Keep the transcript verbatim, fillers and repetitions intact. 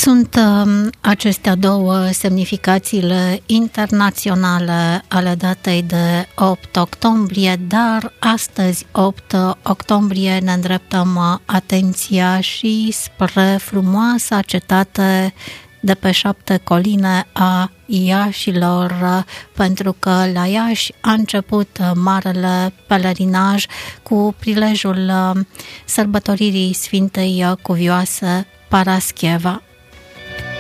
Sunt uh, acestea două semnificațiile internaționale ale datei de opt octombrie, dar astăzi, opt octombrie, ne îndreptăm atenția și spre frumoasa cetate de pe șapte coline a Iașilor, pentru că la Iași a început marele pelerinaj cu prilejul sărbătoririi Sfintei Cuvioase Parascheva.